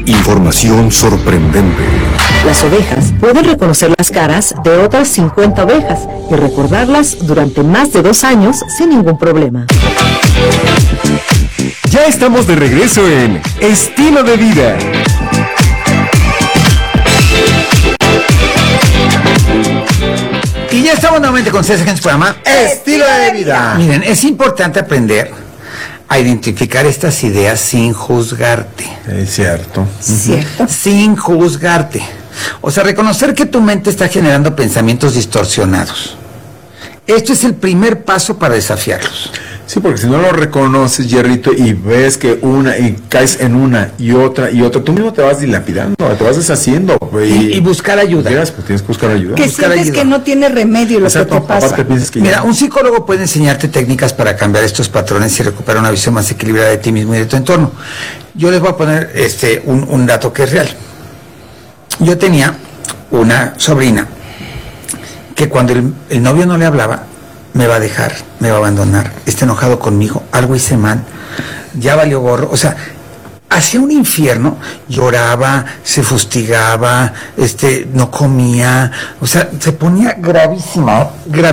Información sorprendente. Las ovejas pueden reconocer las caras de otras 50 ovejas y recordarlas durante más de 2 años sin ningún problema. Ya estamos de regreso en Estilo de Vida. Y ya estamos nuevamente con César en su programa Estilo de Vida. Miren, es importante aprender a identificar estas ideas sin juzgarte. Es cierto. ¿Cierto? Sin juzgarte. O sea, reconocer que tu mente está generando pensamientos distorsionados. Esto es el primer paso para desafiarlos. Sí, porque si no lo reconoces, Jerrito, y ves que y caes en una y otra, tú mismo te vas dilapidando, te vas deshaciendo. Y buscar ayuda. Pues tienes que buscar ayuda. Que buscar sientes ayuda. que no tiene remedio lo Exacto, que te pasa. aparte piensas que Mira, un psicólogo puede enseñarte técnicas para cambiar estos patrones y recuperar una visión más equilibrada de ti mismo y de tu entorno. Yo les voy a poner un dato que es real. Yo tenía una sobrina que cuando el novio no le hablaba, me va a dejar, me va a abandonar, está enojado conmigo, algo hice mal, ya valió gorro, o sea, hacía un infierno, lloraba, se fustigaba, no comía, o sea, se ponía gravísima.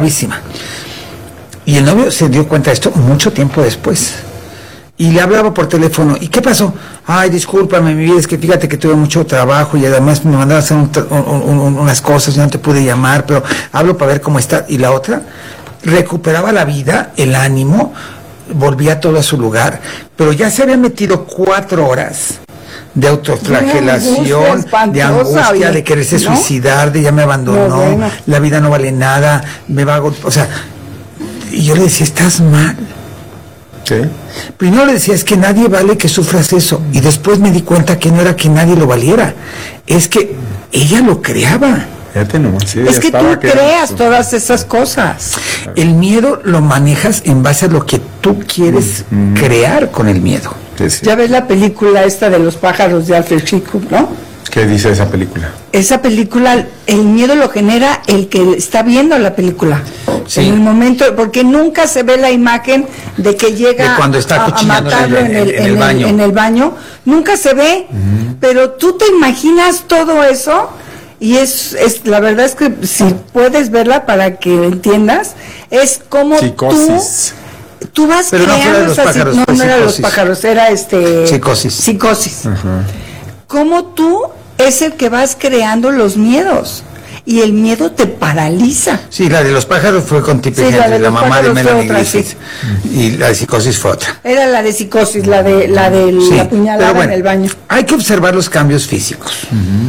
Y el novio se dio cuenta de esto mucho tiempo después. Y le hablaba por teléfono, ¿y qué pasó? Ay, discúlpame, mi vida, es que fíjate que tuve mucho trabajo y además me mandaron a hacer unas cosas, yo no te pude llamar, pero hablo para ver cómo está. Y la otra recuperaba la vida, el ánimo, volvía todo a su lugar, pero ya se había metido 4 horas de autoflagelación, de angustia, de quererse suicidar, de ya me abandonó, la vida no vale nada, me va a... O sea, y yo le decía, estás mal. ¿Sí? Primero le decía, es que nadie vale que sufras eso, y después me di cuenta que no era que nadie lo valiera, es que ella lo creaba. Sí, es que tú creas todas esas cosas. El miedo lo manejas en base a lo que tú quieres crear con el miedo. Sí. Ya ves la película esta de los pájaros de Alfred Hitchcock, ¿no? ¿Qué dice esa película? Esa película, el miedo lo genera el que está viendo la película. Sí. En el momento, porque nunca se ve la imagen de que llega de cuando está a matarlo en el baño. Nunca se ve, pero tú te imaginas todo eso. Y es la verdad es que si puedes verla para que entiendas, es como psicosis. Tú vas pero creando no pájaros, no era los pájaros, era psicosis. Ajá. Como tú es el que vas creando los miedos y el miedo te paraliza. Sí, la de los pájaros fue con Tippi Hedren, la mamá de Melanie Griffith, y la de psicosis fue otra. Era la de psicosis, la de la puñalada en el baño. Hay que observar los cambios físicos.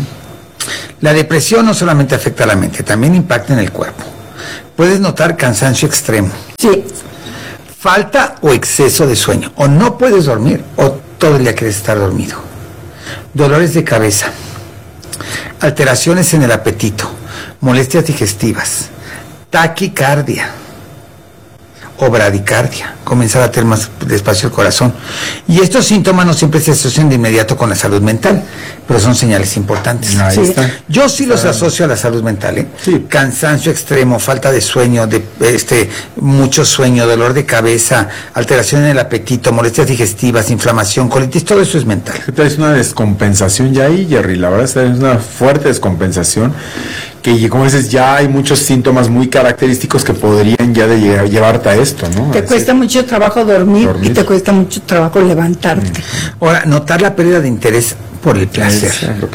La depresión no solamente afecta a la mente, también impacta en el cuerpo. Puedes notar cansancio extremo. Sí. Falta o exceso de sueño. O no puedes dormir, o todo el día quieres estar dormido. Dolores de cabeza. Alteraciones en el apetito. Molestias digestivas. Taquicardia. O bradicardia, comenzar a tener más despacio el corazón. Y estos síntomas no siempre se asocian de inmediato con la salud mental, pero son señales importantes. Ahí está. Yo sí los asocio a la salud mental, Sí. Cansancio extremo, falta de sueño, mucho sueño, dolor de cabeza, alteración en el apetito, molestias digestivas, inflamación, colitis, todo eso es mental. Es una descompensación ya ahí, Jerry, la verdad es una fuerte descompensación, que como dices, ya hay muchos síntomas muy característicos que podrían ya llevarte a esto, ¿no? Te cuesta mucho trabajo dormir y te cuesta mucho trabajo levantarte. Ahora, notar la pérdida de interés por el placer.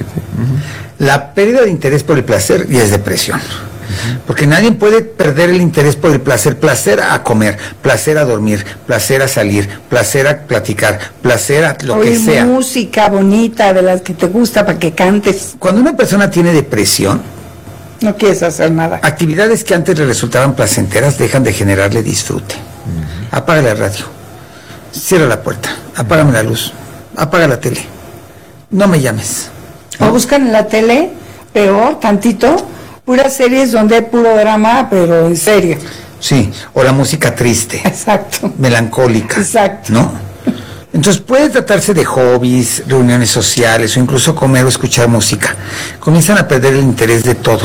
La pérdida de interés por el placer y es depresión. Porque nadie puede perder el interés por el placer. Placer a comer, placer a dormir, placer a salir, placer a platicar, placer a lo que sea. Música bonita de las que te gusta para que cantes. Cuando una persona tiene depresión, no quieres hacer nada. Actividades que antes le resultaban placenteras dejan de generarle disfrute. Apaga la radio, cierra la puerta, apágame la luz, apaga la tele, no me llames. O buscan en la tele, peor, tantito, puras series donde hay puro drama, pero en serio. Sí, o la música triste. Exacto. Melancólica. Exacto. ¿No? Entonces puede tratarse de hobbies, reuniones sociales o incluso comer o escuchar música. Comienzan a perder el interés de todo.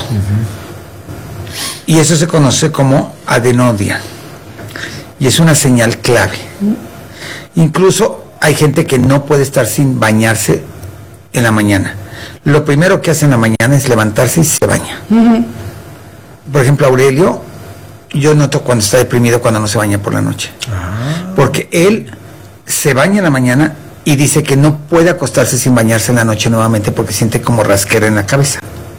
Y eso se conoce como adenodia. Y es una señal clave. Incluso hay gente que no puede estar sin bañarse en la mañana, lo primero que hace en la mañana es levantarse y se baña. Por ejemplo, Aurelio, yo noto cuando está deprimido cuando no se baña por la noche. Porque él se baña en la mañana y dice que no puede acostarse sin bañarse en la noche nuevamente porque siente como rasquera en la cabeza.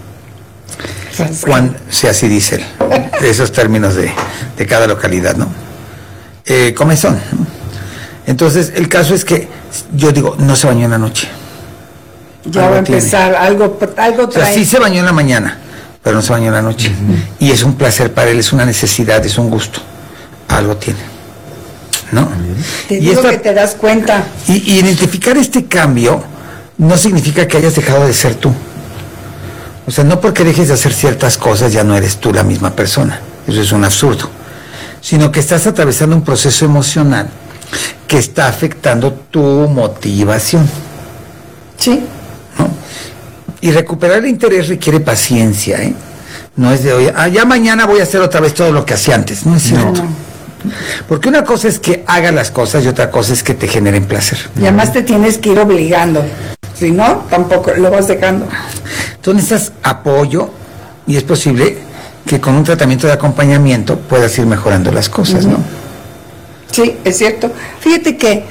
Sí, así dice él. Esos términos de cada localidad, ¿no? Comezón, ¿no? Entonces, el caso es que yo digo, no se bañó en la noche. Ya va a empezar, algo trae. O sea, sí se bañó en la mañana, pero no se bañó en la noche. Y es un placer para él, es una necesidad, es un gusto. Algo tiene, ¿no? Te digo que te das cuenta. Y identificar este cambio no significa que hayas dejado de ser tú. O sea, no porque dejes de hacer ciertas cosas ya no eres tú la misma persona. Eso es un absurdo. Sino que estás atravesando un proceso emocional que está afectando tu motivación. Sí. ¿No? Y recuperar el interés requiere paciencia, ¿eh? No es de hoy, ya mañana voy a hacer otra vez todo lo que hacía antes. No es cierto. No. Porque una cosa es que hagas las cosas y otra cosa es que te generen placer. Y además te tienes que ir obligando. Si no, tampoco lo vas dejando. Tú necesitas apoyo y es posible que con un tratamiento de acompañamiento puedas ir mejorando las cosas, ¿no? Sí, es cierto. Fíjate que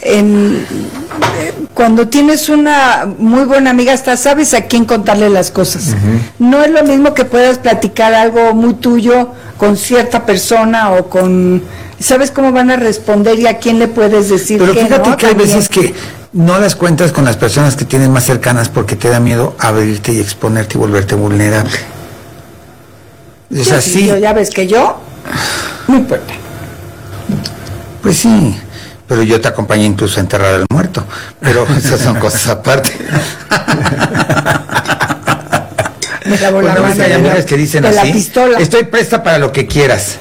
cuando tienes una muy buena amiga, hasta sabes a quién contarle las cosas. No es lo mismo que puedas platicar algo muy tuyo con cierta persona o con... ¿Sabes cómo van a responder y a quién le puedes decir? Pero que fíjate no, que hay también. veces que no las cuentas con las personas que tienes más cercanas porque te da miedo abrirte y exponerte y volverte vulnerable. Es así. Ya ves que yo, no importa. Pues sí, pero yo te acompañé incluso a enterrar al muerto. Pero esas son cosas aparte. Me lavó la mano hay amigas que dicen así, la pistola. Estoy presta para lo que quieras.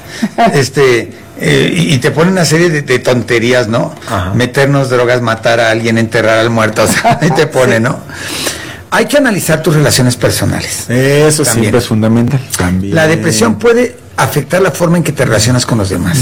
Y te ponen una serie de tonterías, ¿no? Ajá. Meternos drogas, matar a alguien, enterrar al muerto, o sea, ahí te pone, ¿no? Hay que analizar tus relaciones personales. Eso también. Siempre es fundamental. También. La depresión puede afectar la forma en que te relacionas con los demás.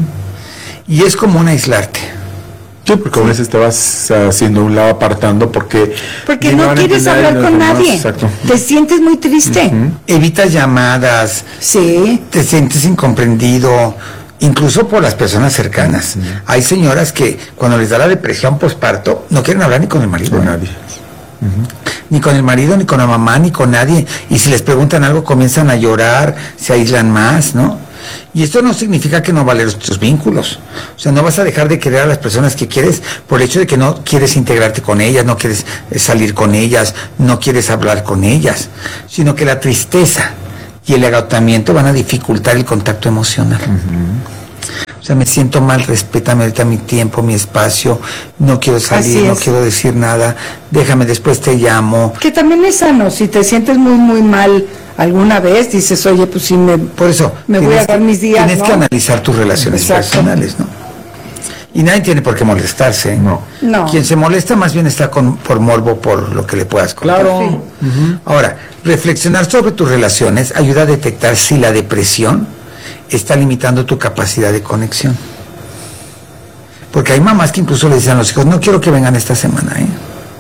Y es común aislarte. Sí, porque a veces te vas haciendo un lado apartando porque no quieres hablar con nadie. Exacto. Te sientes muy triste. Evitas llamadas. Sí. Te sientes incomprendido. Incluso por las personas cercanas. Hay señoras que cuando les da la depresión posparto no quieren hablar ni con el marido. Con nadie. Ni con el marido, ni con la mamá, ni con nadie. Y si les preguntan algo comienzan a llorar, se aíslan más, ¿no? Y esto no significa que no valen tus vínculos. O sea, no vas a dejar de querer a las personas que quieres por el hecho de que no quieres integrarte con ellas, no quieres salir con ellas, no quieres hablar con ellas, sino que la tristeza y el agotamiento van a dificultar el contacto emocional. O sea, me siento mal, respétame ahorita mi tiempo, mi espacio, no quiero salir, no quiero decir nada, déjame, después te llamo. Que también es sano, si te sientes muy, muy mal alguna vez, dices, oye, pues sí, por eso, me voy a dar mis días, tienes que analizar tus relaciones personales, ¿no? Y nadie tiene por qué molestarse. No. Quien se molesta más bien está por morbo, por lo que le puedas contar. Claro. Sí. Ahora, reflexionar sobre tus relaciones ayuda a detectar si la depresión está limitando tu capacidad de conexión. Porque hay mamás que incluso le dicen a los hijos, no quiero que vengan esta semana, ¿eh?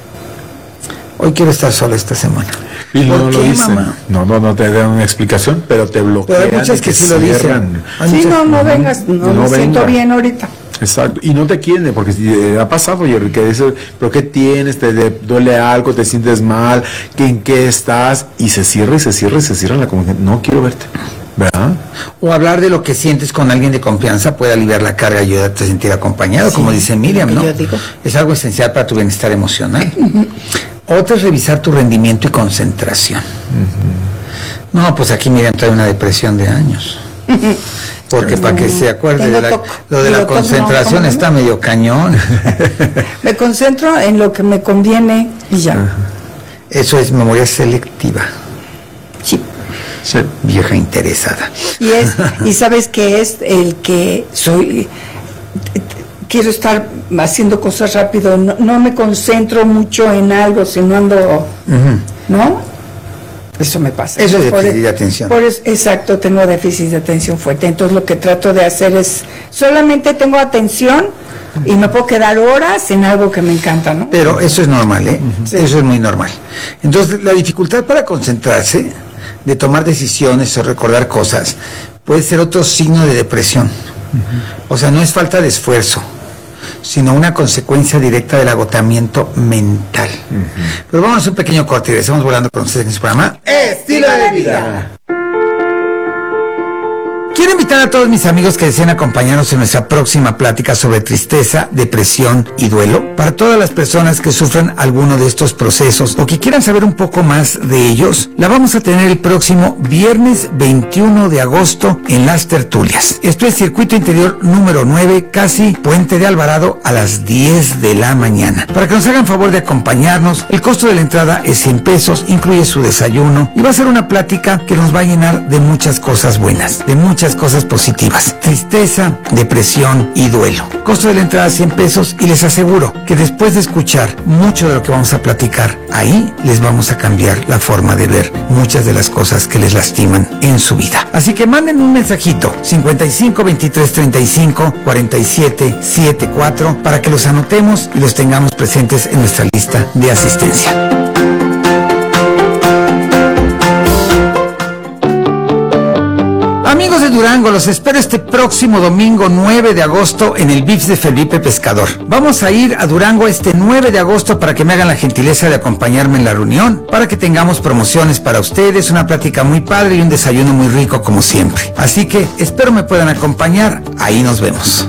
Hoy quiero estar sola esta semana. Y no lo dicen. Mamá? No te dan una explicación, pero te bloquean. Pero hay muchas que sí lo dicen. Sí, no vengas, no me siento bien ahorita. Exacto, y no te quieren, porque ha pasado, Jerry, que dices, pero ¿qué tienes? ¿Te duele algo? ¿Te sientes mal? ¿En qué estás? Y se cierra la comunicación. No quiero verte, ¿verdad? O hablar de lo que sientes con alguien de confianza puede aliviar la carga y ayudarte a sentir acompañado, como dice Miriam, ¿no? Es algo esencial para tu bienestar emocional. Otra es revisar tu rendimiento y concentración. No, pues aquí Miriam trae una depresión de años. Porque para que se acuerde de lo de la concentración está medio cañón. Me concentro en lo que me conviene y ya. Eso es memoria selectiva. Sí. Vieja interesada. Y sabes que es el que soy, quiero estar haciendo cosas rápido, no me concentro mucho en algo, si no ando, ¿no? Eso me pasa. Eso es déficit de atención. Exacto, tengo déficit de atención fuerte. Entonces lo que trato de hacer es, solamente tengo atención y me puedo quedar horas en algo que me encanta, ¿no? Pero eso es normal, ¿eh? Sí. Eso es muy normal. Entonces, la dificultad para concentrarse, de tomar decisiones o recordar cosas, puede ser otro signo de depresión. O sea, no es falta de esfuerzo, sino una consecuencia directa del agotamiento mental. Pero vamos a hacer un pequeño corte y estamos volando con ustedes en su programa Estilo de Vida. Quiero invitar a todos mis amigos que deseen acompañarnos en nuestra próxima plática sobre tristeza, depresión y duelo. Para todas las personas que sufran alguno de estos procesos o que quieran saber un poco más de ellos, la vamos a tener el próximo viernes 21 de agosto en Las Tertulias. Esto es Circuito Interior número 9, casi Puente de Alvarado, a las 10 de la mañana. Para que nos hagan favor de acompañarnos, el costo de la entrada es 100 pesos, incluye su desayuno y va a ser una plática que nos va a llenar de muchas cosas buenas, de muchas cosas positivas: tristeza, depresión y duelo. Costo de la entrada 100 pesos y les aseguro que después de escuchar mucho de lo que vamos a platicar ahí, les vamos a cambiar la forma de ver muchas de las cosas que les lastiman en su vida. Así que manden un mensajito 55 23 35 47 74 para que los anotemos y los tengamos presentes en nuestra lista de asistencia. Amigos de Durango, los espero este próximo domingo 9 de agosto en el VIPS de Felipe Pescador. Vamos a ir a Durango este 9 de agosto para que me hagan la gentileza de acompañarme en la reunión, para que tengamos promociones para ustedes, una plática muy padre y un desayuno muy rico como siempre. Así que espero me puedan acompañar, ahí nos vemos.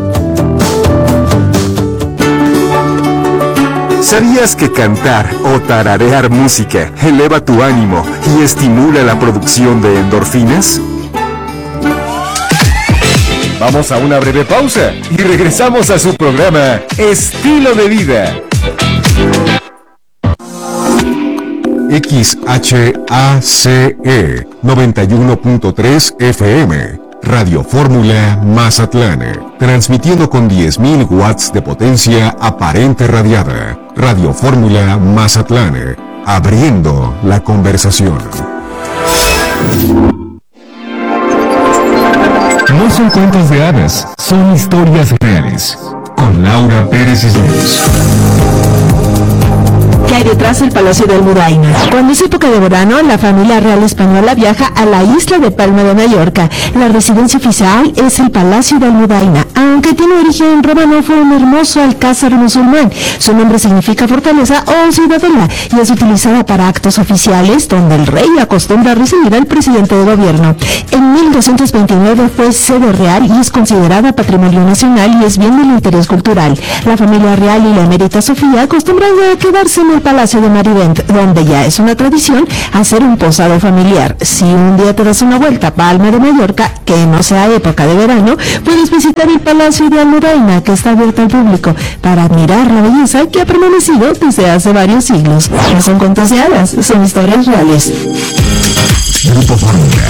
¿Sabías que cantar o tararear música eleva tu ánimo y estimula la producción de endorfinas? Vamos a una breve pausa y regresamos a su programa Estilo de Vida. XHACE 91.3 FM, Radio Fórmula Mazatlán, transmitiendo con 10.000 watts de potencia aparente radiada. Radio Fórmula Mazatlán, abriendo la conversación. No son cuentos de hadas, son historias reales. Con Laura Pérez Islas. ¿Qué hay detrás del Palacio de Almudaina? Cuando es época de verano, la familia real española viaja a la isla de Palma de Mallorca. La residencia oficial es el Palacio de Almudaina. Aunque tiene origen romano, fue un hermoso alcázar musulmán. Su nombre significa fortaleza o ciudadela y es utilizada para actos oficiales donde el rey acostumbra a recibir al presidente de gobierno. En 1229 fue sede real y es considerada patrimonio nacional y es bien del interés cultural. La familia real y la emérita Sofía acostumbran a quedarse en el Palacio de Marivent, donde ya es una tradición hacer un posado familiar. Si un día te das una vuelta a Palma de Mallorca, que no sea época de verano, puedes visitar el Palacio de Almudaina, que está abierto al público, para admirar la belleza que ha permanecido desde hace varios siglos. No son cuentos de hadas, son historias reales. Grupo Fórmula.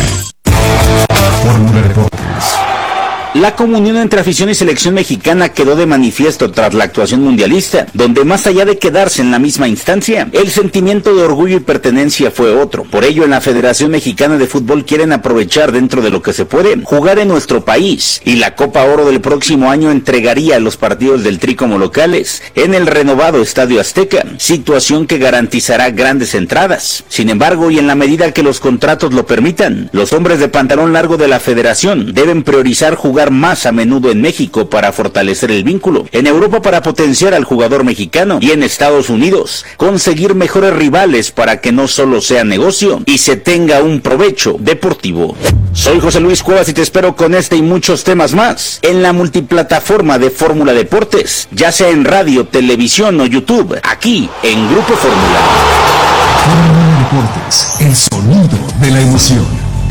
Fórmula Deportes. La comunión entre afición y selección mexicana quedó de manifiesto tras la actuación mundialista, donde más allá de quedarse en la misma instancia, el sentimiento de orgullo y pertenencia fue otro. Por ello, en la Federación Mexicana de Fútbol quieren aprovechar dentro de lo que se puede, jugar en nuestro país, y la Copa Oro del próximo año entregaría los partidos del Tri como locales en el renovado Estadio Azteca, situación que garantizará grandes entradas. Sin embargo, y en la medida que los contratos lo permitan, los hombres de pantalón largo de la Federación deben priorizar jugar más a menudo en México para fortalecer el vínculo, en Europa para potenciar al jugador mexicano y en Estados Unidos conseguir mejores rivales para que no solo sea negocio y se tenga un provecho deportivo. Soy José Luis Cuevas y te espero con este y muchos temas más en la multiplataforma de Fórmula Deportes, ya sea en radio, televisión o YouTube, aquí en Grupo Fórmula. Fórmula Deportes, el sonido de la emoción.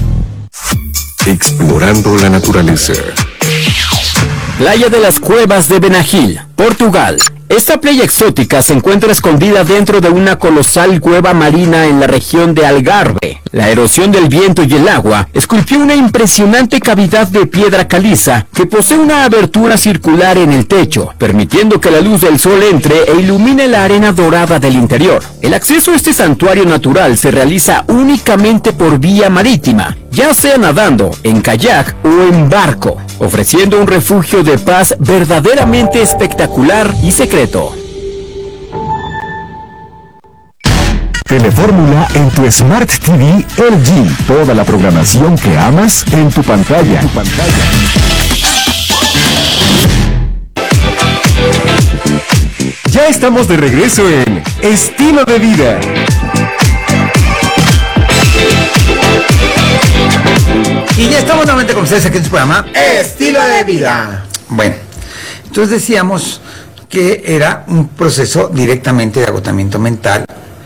Explorando la naturaleza. Playa de las Cuevas de Benagil, Portugal. Esta playa exótica se encuentra escondida dentro de una colosal cueva marina en la región de Algarve. La erosión del viento y el agua esculpió una impresionante cavidad de piedra caliza que posee una abertura circular en el techo, permitiendo que la luz del sol entre e ilumine la arena dorada del interior. El acceso a este santuario natural se realiza únicamente por vía marítima, ya sea nadando, en kayak o en barco. ofreciendo un refugio de paz verdaderamente espectacular y secreto. Telefórmula en tu Smart TV LG. Toda la programación que amas en tu pantalla. Ya estamos de regreso en Estilo de Vida. Y ya estamos nuevamente con ustedes aquí en su programa Estilo de Vida. Bueno, entonces decíamos que era un proceso directamente de agotamiento mental,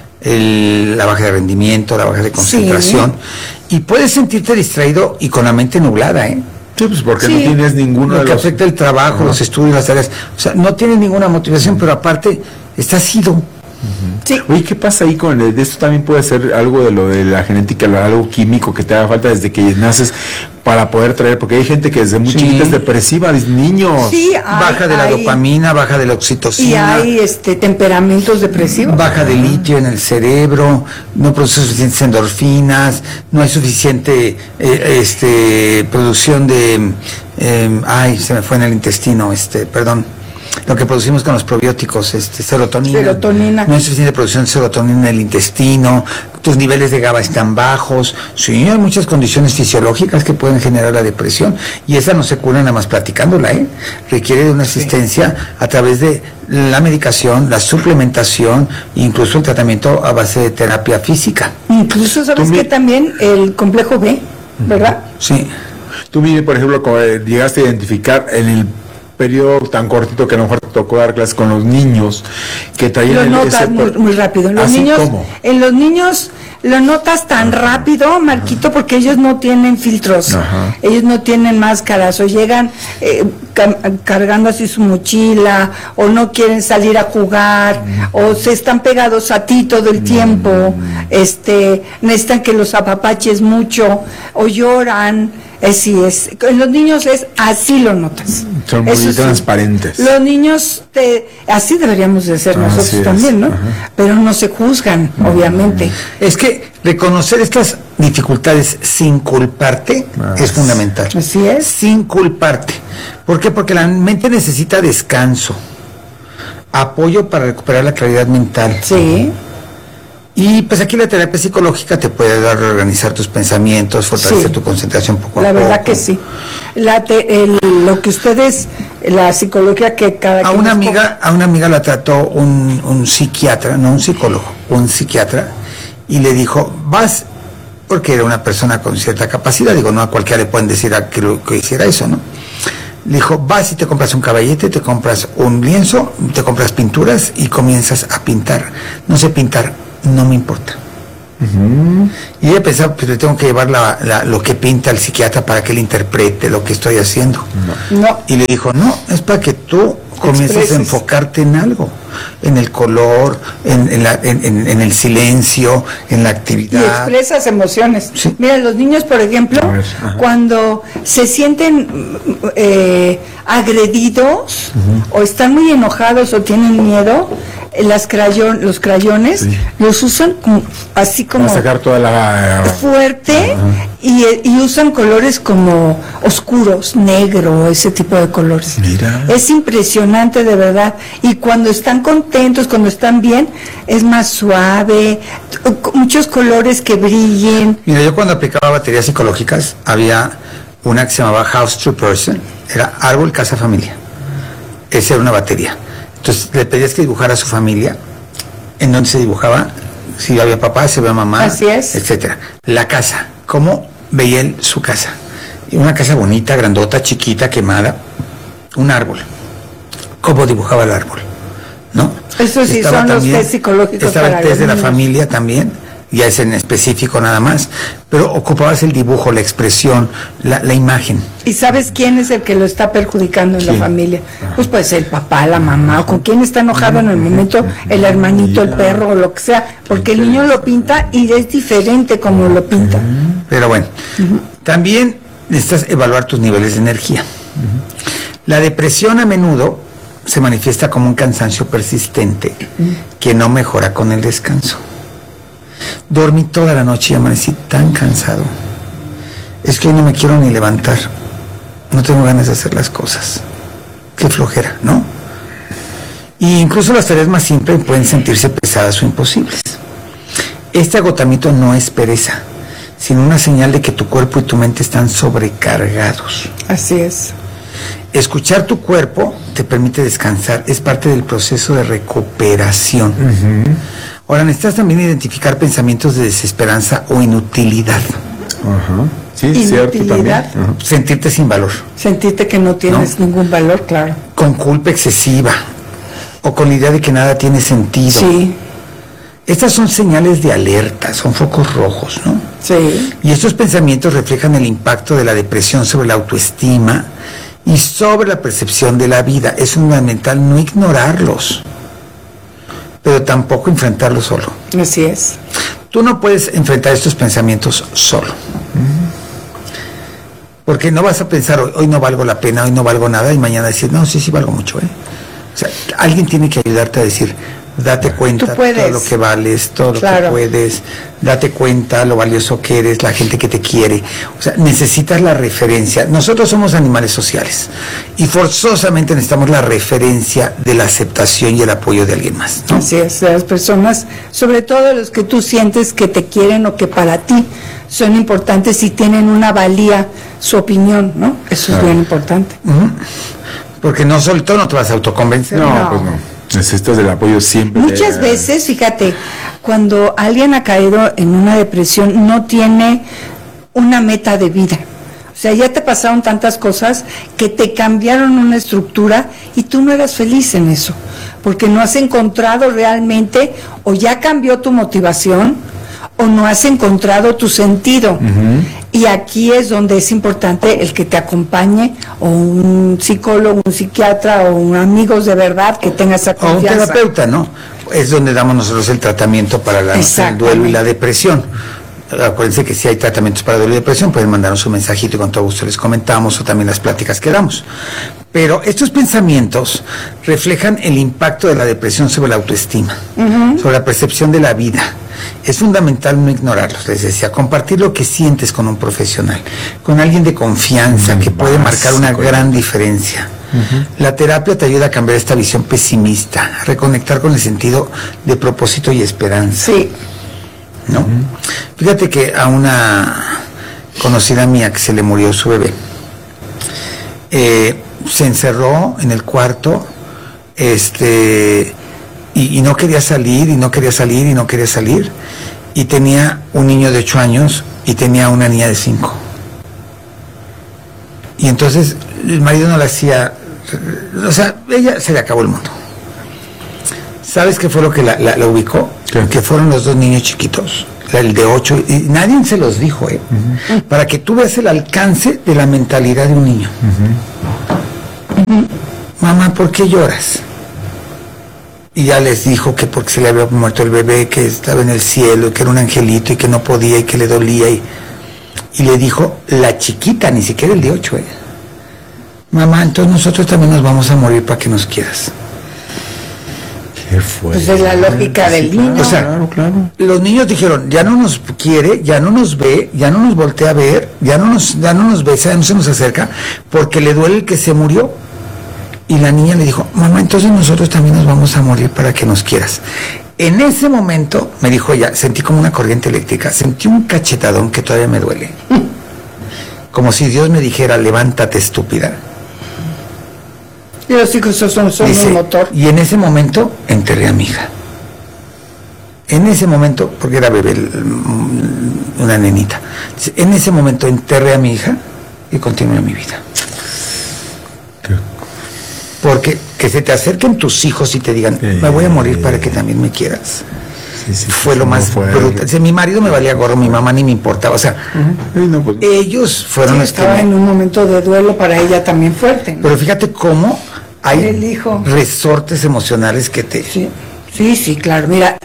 la baja de rendimiento, la baja de concentración, y puedes sentirte distraído y con la mente nublada, ¿eh? Sí, pues porque no tienes ninguno de los... que afecta el trabajo, los estudios, las tareas. O sea, no tienes ninguna motivación, pero aparte estás ido. Sí. Oye, ¿qué pasa ahí con el, de esto también puede ser algo de lo de la genética, algo químico que te haga falta desde que naces para poder traer? Porque hay gente que desde muy chiquita es depresiva, niños. Sí, baja de la dopamina, baja de la oxitocina. Y hay temperamentos depresivos. Baja de litio en el cerebro, no produce suficientes endorfinas, no hay suficiente producción de se me fue en el intestino, lo que producimos con los probióticos, serotonina. No hay suficiente producción de serotonina en el intestino, tus niveles de GABA están bajos. Sí, hay muchas condiciones fisiológicas que pueden generar la depresión, y esa no se cura nada más platicándola, requiere de una asistencia a través de la medicación, la suplementación, incluso el tratamiento a base de terapia física. Incluso, ¿sabes que también el complejo B, verdad? Sí. Tú, mire, por ejemplo, como llegaste a identificar en el periodo tan cortito que a lo mejor te tocó dar clases con los niños que traían lo notas muy rápido. En los niños lo notas tan rápido, Marquito, porque ellos no tienen filtros. Ajá. Ellos no tienen máscaras, o llegan cargando así su mochila, o no quieren salir a jugar, o se están pegados a ti todo el tiempo, necesitan que los apapaches mucho, o lloran. En los niños es así, lo notas. Son muy transparentes. Los niños, así deberíamos de ser nosotros también, ¿no? Ajá. Pero no se juzgan, obviamente. Es que reconocer estas dificultades sin culparte es fundamental. Así es. Sin culparte. ¿Por qué? Porque la mente necesita descanso, apoyo para recuperar la claridad mental. Sí. Y pues aquí la terapia psicológica te puede ayudar a reorganizar tus pensamientos, fortalecer tu concentración poco a poco. La verdad que sí. Lo que ustedes, la psicología que cada a una amiga la trató un psiquiatra, no un psicólogo, un psiquiatra, y le dijo, vas, porque era una persona con cierta capacidad, no a cualquiera le pueden decir que hiciera eso, ¿no? Le dijo, vas y te compras un caballete, te compras un lienzo, te compras pinturas y comienzas a pintar. No sé pintar, no me importa. Y ella pensaba, pues le tengo que llevar lo que pinta el psiquiatra para que él interprete lo que estoy haciendo. No. Y le dijo, no, es para que tú comiences a enfocarte en algo, en el color, en el silencio, en la actividad. Y expresas emociones. Sí. Mira, los niños, por ejemplo, cuando se sienten agredidos, o están muy enojados o tienen miedo, los crayones los usan así como para sacar toda la fuerte, y usan colores como oscuros, negro, ese tipo de colores. Mira. Es impresionante, de verdad. Y cuando están contentos, cuando están bien, es más suave, muchos colores que brillen. Mira, yo cuando aplicaba baterías psicológicas, había una que se llamaba House True Person, era árbol, casa, familia. Esa era una batería. Entonces le pedías que dibujara a su familia, en donde se dibujaba, si había papá, si había mamá, así es, etcétera. La casa, cómo veía él su casa. Una casa bonita, grandota, chiquita, quemada. Un árbol, cómo dibujaba el árbol, ¿no? Eso sí, estaba son también, los test psicológicos. Estaba para el test de la niños. familia también, ya es en específico nada más, pero ocupabas el dibujo, la expresión, la imagen. ¿Y sabes quién es el que lo está perjudicando en la familia? Pues puede ser el papá, la mamá, o con quién está enojado en el momento, el hermanito, el perro, o lo que sea, porque el niño lo pinta y es diferente como lo pinta. Pero bueno, también necesitas evaluar tus niveles de energía. La depresión a menudo se manifiesta como un cansancio persistente que no mejora con el descanso. Dormí toda la noche y amanecí tan cansado. Es que hoy no me quiero ni levantar. no tengo ganas de hacer las cosas. Qué flojera, ¿no? Y incluso las tareas más simples pueden sentirse pesadas o imposibles. Este agotamiento no es pereza, sino una señal de que tu cuerpo y tu mente están sobrecargados. Así es. Escuchar tu cuerpo te permite descansar, es parte del proceso de recuperación. Ahora, necesitas también identificar pensamientos de desesperanza o inutilidad. Sí, cierto, también. Sentirte sin valor. Sentirte que no tienes ningún valor, claro. Con culpa excesiva o con la idea de que nada tiene sentido. Sí. Estas son señales de alerta, son focos rojos, ¿no? Sí. Y estos pensamientos reflejan el impacto de la depresión sobre la autoestima y sobre la percepción de la vida. Es fundamental no ignorarlos, pero tampoco enfrentarlos solo. Así es. Tú no puedes enfrentar estos pensamientos solo. Porque no vas a pensar, hoy no valgo la pena, hoy no valgo nada, y mañana decir, no, sí valgo mucho, ¿eh? O sea, alguien tiene que ayudarte a decir, date cuenta de todo lo que vales, todo lo que puedes, date cuenta lo valioso que eres, la gente que te quiere. O sea, necesitas la referencia. Nosotros somos animales sociales y forzosamente necesitamos la referencia de la aceptación y el apoyo de alguien más, ¿no? Así es, las personas, sobre todo los que tú sientes que te quieren o que para ti son importantes y tienen una valía, su opinión, ¿no? Eso es bien importante. Porque no solito no te vas a autoconvencer. No, pues no. Necesitas el apoyo siempre. Muchas veces, fíjate, cuando alguien ha caído en una depresión, no tiene una meta de vida. O sea, ya te pasaron tantas cosas que te cambiaron una estructura y tú no eras feliz en eso, porque no has encontrado realmente, o ya cambió tu motivación, o no has encontrado tu sentido. Y aquí es donde es importante el que te acompañe, o un psicólogo, un psiquiatra, o amigos de verdad que tengas esa confianza. O un terapeuta, ¿no? Es donde damos nosotros el tratamiento para el duelo y la depresión. Acuérdense que si hay tratamientos para duelo y depresión, pueden mandarnos un mensajito y con todo gusto les comentamos, o también las pláticas que damos. Pero estos pensamientos reflejan el impacto de la depresión sobre la autoestima, sobre la percepción de la vida. Es fundamental no ignorarlos, les decía, compartir lo que sientes con un profesional, con alguien de confianza que puede marcar una gran diferencia. La terapia te ayuda a cambiar esta visión pesimista, a reconectar con el sentido de propósito y esperanza. Sí. ¿No? Fíjate que a una conocida mía que se le murió su bebé, se encerró en el cuarto, y no quería salir, y no quería salir, y no quería salir, y tenía un niño de 8 años y tenía una niña de 5. Y entonces el marido no la hacía, o sea, ella se le acabó el mundo. ¿Sabes qué fue lo que la ubicó? ¿Qué? Que fueron los 2 niños chiquitos, el de 8, y nadie se los dijo, para que tú veas el alcance de la mentalidad de un niño. Mamá, ¿por qué lloras? Y ya les dijo que porque se le había muerto el bebé, que estaba en el cielo, que era un angelito y que no podía y que le dolía. Y le dijo la chiquita, ni siquiera el de 8, Mamá, entonces nosotros también nos vamos a morir para que nos quieras. ¿Qué fue? Pues es la lógica del niño. O sea, claro. Los niños dijeron, ya no nos quiere, ya no nos ve, ya no nos voltea a ver, ya no nos besa, ya no se nos acerca, porque le duele el que se murió. Y la niña le dijo, mamá, entonces nosotros también nos vamos a morir para que nos quieras. En ese momento, me dijo ella, sentí como una corriente eléctrica, sentí un cachetadón que todavía me duele. Como si Dios me dijera, levántate, estúpida. Y los hijos son Dice, un motor. Y en ese momento enterré a mi hija. En ese momento, porque era bebé, una nenita. En ese momento enterré a mi hija y continué mi vida. Porque que se te acerquen tus hijos y te digan, me voy a morir para que también me quieras. Fue lo más brutal. O sea, mi marido me valía gorro, mi mamá ni me importaba. O sea, ellos fueron los que... Estaba en un momento de duelo para ella también fuerte, ¿no? Pero fíjate cómo hay resortes emocionales que te... Sí, claro. Mira,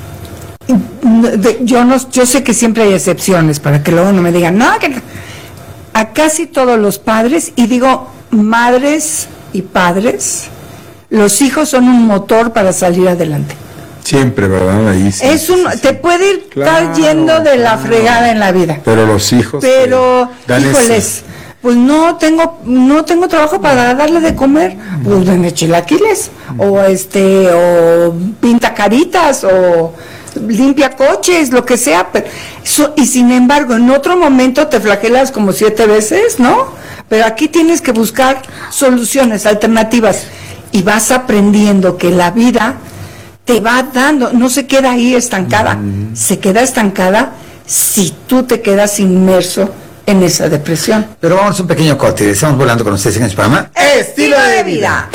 yo sé que siempre hay excepciones para que luego no me digan, no, que a casi todos los padres, y digo madres y padres, los hijos son un motor para salir adelante. Siempre, ¿verdad? Ahí sí, te puede ir estar yendo de la fregada en la vida. Pero los hijos... Pero, híjoles, pues no tengo trabajo para darle de comer, pues vende chilaquiles, o pinta caritas, o limpia coches, lo que sea, pero y sin embargo, en otro momento te flagelas como 7 veces, ¿no? Pero aquí tienes que buscar soluciones, alternativas, y vas aprendiendo que la vida te va dando, no se queda ahí estancada, se queda estancada si tú te quedas inmerso en esa depresión. Pero vamos a un pequeño corte, estamos volando con ustedes en el programa Estilo de Vida.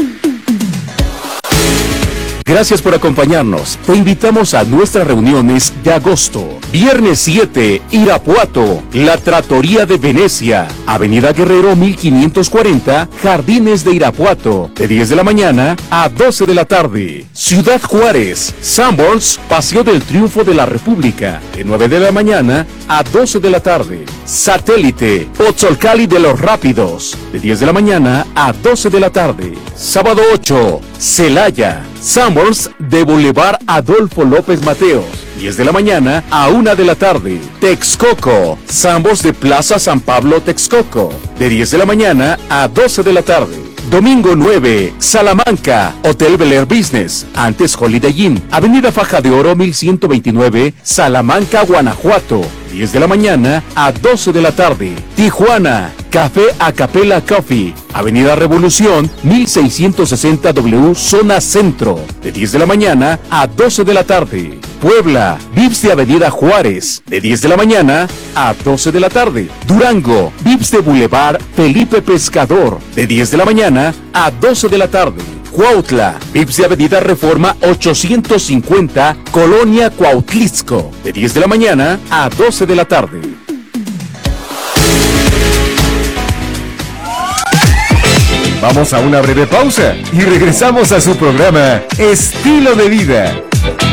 Gracias por acompañarnos. Te invitamos a nuestras reuniones de agosto. Viernes 7, Irapuato, La Trattoria de Venecia, Avenida Guerrero 1540, Jardines de Irapuato, de 10 de la mañana a 12 de la tarde. Ciudad Juárez, Sanborns, Paseo del Triunfo de la República, de 9 de la mañana a 12 de la tarde. Satélite, Pozzolcali de los Rápidos, de 10 de la mañana a 12 de la tarde. Sábado 8, Celaya, Sanborns de Boulevard Adolfo López Mateos, 10 de la mañana a 1 de la tarde. Texcoco, Sanborns de Plaza San Pablo Texcoco, de 10 de la mañana a 12 de la tarde. Domingo 9, Salamanca, Hotel Bel Air Business, antes Holiday Inn, Avenida Faja de Oro 1129, Salamanca, Guanajuato, 10 de la mañana a 12 de la tarde. Tijuana, Café Acapella Coffee, Avenida Revolución 1660 W, Zona Centro, de 10 de la mañana a 12 de la tarde. Puebla, Vips de Avenida Juárez, de 10 de la mañana a 12 de la tarde. Durango, Vips de Boulevard Felipe Pescador, de 10 de la mañana a 12 de la tarde. Cuautla, Vips de Avenida Reforma 850, Colonia Cuautlisco, de 10 de la mañana a 12 de la tarde. Vamos a una breve pausa y regresamos a su programa Estilo de Vida.